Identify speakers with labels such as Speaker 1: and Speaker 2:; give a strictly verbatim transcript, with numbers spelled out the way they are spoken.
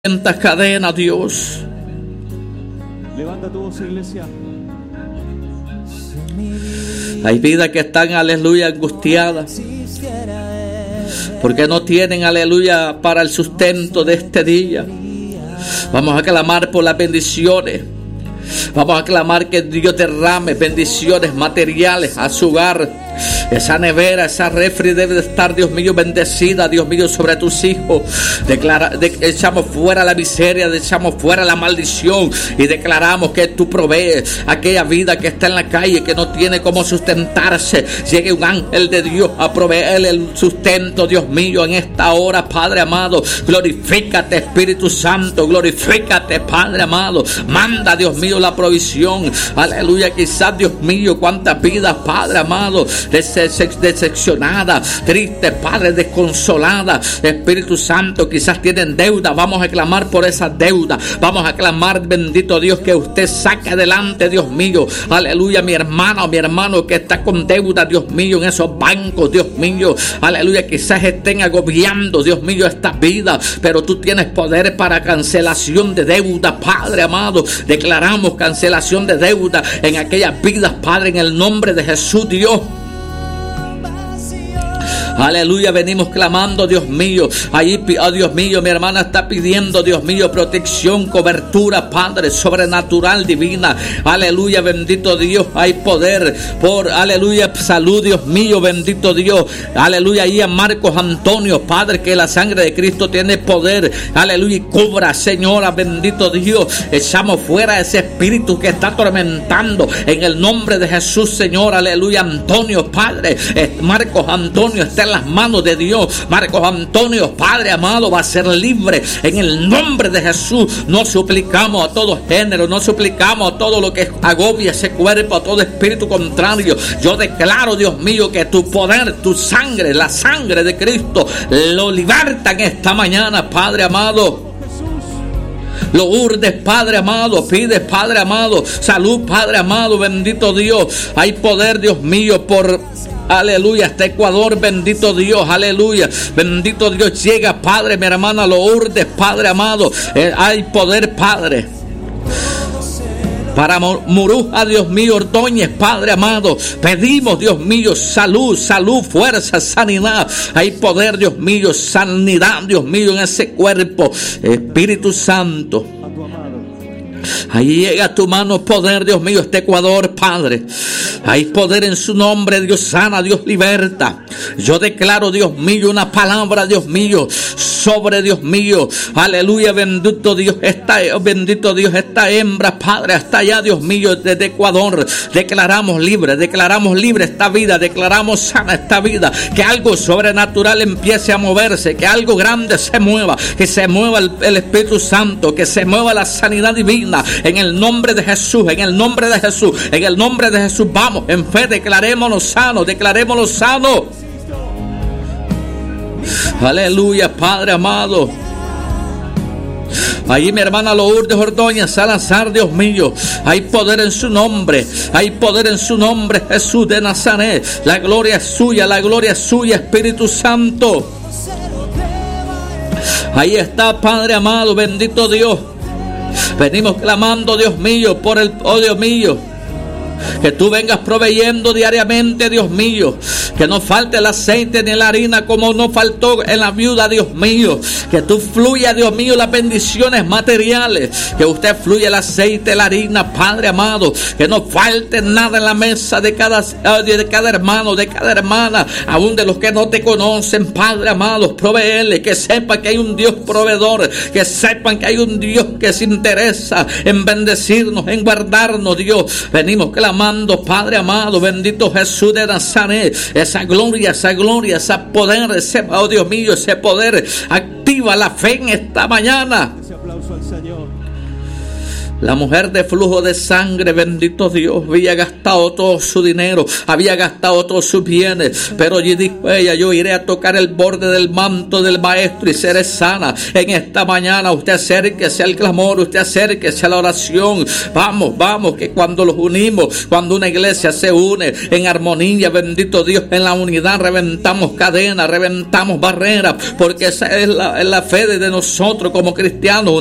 Speaker 1: violentas cadenas, Dios.
Speaker 2: Levanta tu voz, iglesia.
Speaker 1: Hay vidas que están, aleluya, angustiadas, porque no tienen, aleluya, para el sustento de este día. Vamos a clamar por las bendiciones. Vamos a clamar que Dios derrame bendiciones materiales a su hogar. Esa nevera, esa refri debe de estar, Dios mío, bendecida, Dios mío, sobre tus hijos. Declara, de, echamos fuera la miseria, echamos fuera la maldición y declaramos que tú provees aquella vida que está en la calle, que no tiene cómo sustentarse. Llegue un ángel de Dios a proveerle el sustento, Dios mío, en esta hora, Padre amado. Glorifícate, Espíritu Santo, glorifícate, Padre amado. Manda, Dios mío, la provisión. Aleluya, quizás, Dios mío, cuántas vidas, Padre amado, decepcionada, triste, Padre, desconsolada, Espíritu Santo, quizás tienen deuda. Vamos a clamar por esa deuda. Vamos a clamar, bendito Dios, que usted saque adelante, Dios mío, aleluya, mi hermana o mi hermano que está con deuda, Dios mío, en esos bancos, Dios mío, aleluya, quizás estén agobiando, Dios mío, esta vida, pero tú tienes poder para cancelación de deuda, Padre amado. Declaramos cancelación de deuda en aquellas vidas, Padre, en el nombre de Jesús, Dios. Aleluya, venimos clamando, Dios mío. Ahí, oh Dios mío, mi hermana está pidiendo, Dios mío, protección, cobertura, Padre, sobrenatural, divina. Aleluya, bendito Dios. Hay poder por, aleluya, salud, Dios mío, bendito Dios. Aleluya, ahí a Marcos Antonio, Padre, que la sangre de Cristo tiene poder. Aleluya, y cubra, Señora, bendito Dios. Echamos fuera ese espíritu que está atormentando en el nombre de Jesús, Señor. Aleluya, Antonio, Padre. Marcos Antonio está en las manos de Dios. Marcos Antonio, Padre amado, va a ser libre en el nombre de Jesús. No suplicamos a todo género, no suplicamos a todo lo que agobia ese cuerpo, a todo espíritu contrario. Yo declaro, Dios mío, que tu poder, tu sangre, la sangre de Cristo lo libertan esta mañana, Padre amado. Lo urdes, Padre amado, pides, Padre amado, salud, Padre amado, bendito Dios. Hay poder, Dios mío, por, aleluya, hasta Ecuador, bendito Dios, aleluya, bendito Dios. Llega, Padre, mi hermana, lo urdes, Padre amado. Eh, hay poder, Padre, para Muruja, Dios mío, Ordóñez, Padre amado. Pedimos, Dios mío, salud, salud, fuerza, sanidad. Hay poder, Dios mío, sanidad, Dios mío, en ese cuerpo. Espíritu Santo, ahí llega tu mano, poder, Dios mío, este Ecuador, Padre. Hay poder en su nombre, Dios sana, Dios liberta. Yo declaro, Dios mío, una palabra, Dios mío, sobre, Dios mío, aleluya, bendito Dios, esta, bendito Dios, esta hembra, Padre, hasta allá, Dios mío, desde Ecuador. Declaramos libre, declaramos libre esta vida, declaramos sana esta vida. Que algo sobrenatural empiece a moverse, que algo grande se mueva, que se mueva el, el Espíritu Santo, que se mueva la sanidad divina, en el nombre de Jesús, en el nombre de Jesús, en el nombre de Jesús. Vamos en fe, declarémonos sanos, declarémonos sanos. Aleluya, Padre amado. Allí mi hermana Lourdes Ordóñez Salazar, Dios mío, hay poder en su nombre, hay poder en su nombre, Jesús de Nazaret. La gloria es suya, la gloria es suya, Espíritu Santo. Ahí está, Padre amado, bendito Dios. Venimos clamando, Dios mío, por el, oh Dios mío, que tú vengas proveyendo diariamente, Dios mío. Que no falte el aceite ni la harina como no faltó en la viuda, Dios mío. Que tú fluya, Dios mío, las bendiciones materiales. Que usted fluya el aceite, la harina, Padre amado. Que no falte nada en la mesa de cada, de cada hermano, de cada hermana. Aún de los que no te conocen, Padre amado. Proveerle, que sepan que hay un Dios proveedor. Que sepan que hay un Dios que se interesa en bendecirnos, en guardarnos, Dios. Venimos clamando, Padre amado, bendito Jesús de Nazaret. Esa gloria, esa gloria, ese poder, ese, oh Dios mío, ese poder. Activa la fe en esta mañana.
Speaker 2: Ese aplauso al Señor.
Speaker 1: La mujer de flujo de sangre, bendito Dios, había gastado todo su dinero, había gastado todos sus bienes, pero allí dijo ella: yo iré a tocar el borde del manto del maestro y seré sana. En esta mañana usted acérquese al clamor, usted acérquese a la oración. Vamos, vamos, que cuando los unimos, cuando una iglesia se une en armonía, bendito Dios, en la unidad reventamos cadenas, reventamos barreras, porque esa es la, es la fe de nosotros como cristianos.